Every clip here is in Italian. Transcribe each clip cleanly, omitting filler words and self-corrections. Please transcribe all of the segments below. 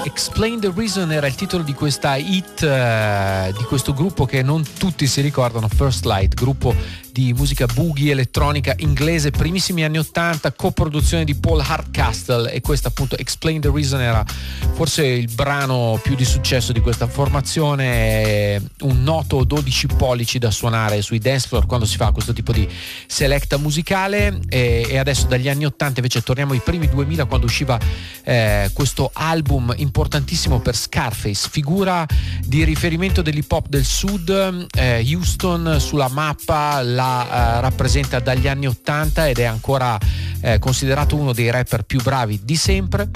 Explain the Reason era il titolo di questa hit di questo gruppo che non tutti si ricordano, First Light, gruppo di musica boogie elettronica inglese, primissimi anni 80, coproduzione di Paul Hardcastle, e questa appunto Explain the Reason era forse il brano più di successo di questa formazione, un noto 12 pollici da suonare sui dance floor quando si fa questo tipo di selecta musicale. E adesso dagli anni 80 invece torniamo ai primi 2000, quando usciva questo album importantissimo per Scarface, figura di riferimento dell'hip hop del sud. Houston sulla mappa la rappresenta dagli anni 80 ed è ancora considerato uno dei rapper più bravi di sempre.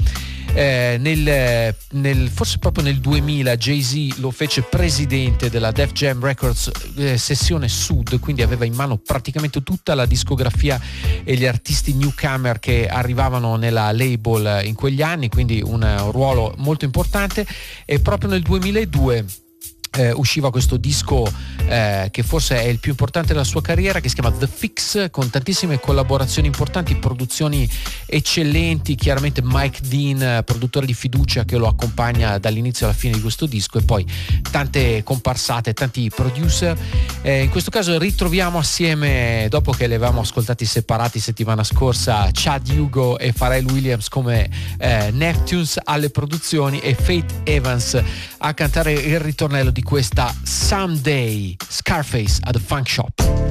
Forse proprio nel 2000 Jay-Z lo fece presidente della Def Jam Records sessione Sud, quindi aveva in mano praticamente tutta la discografia e gli artisti newcomer che arrivavano nella label in quegli anni, quindi un ruolo molto importante. E proprio nel 2002 usciva questo disco che forse è il più importante della sua carriera, che si chiama The Fix, con tantissime collaborazioni importanti, produzioni eccellenti, chiaramente Mike Dean, produttore di fiducia, che lo accompagna dall'inizio alla fine di questo disco, e poi tante comparsate, tanti producer. In questo caso ritroviamo assieme, dopo che li avevamo ascoltati separati settimana scorsa, Chad Hugo e Pharrell Williams come Neptunes alle produzioni e Faith Evans a cantare il ritornello di questa Someday, Scarface at the Funk Shop.